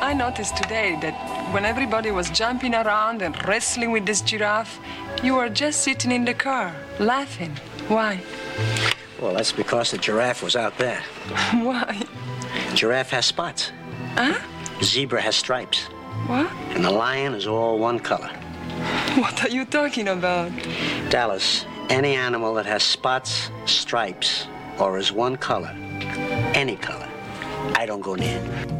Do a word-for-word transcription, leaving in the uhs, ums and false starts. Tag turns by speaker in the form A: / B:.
A: I noticed today that when everybody was jumping around and wrestling with this giraffe, you were just sitting in the car, laughing. Why?
B: Well, that's because the giraffe was out there.
A: Why?
B: Giraffe has spots.
A: Huh?
B: Zebra has stripes.
A: What?
B: And the lion is all one color.
A: What are you talking about?
B: Dallas, any animal that has spots, stripes, or is one color, any color, I don't go near.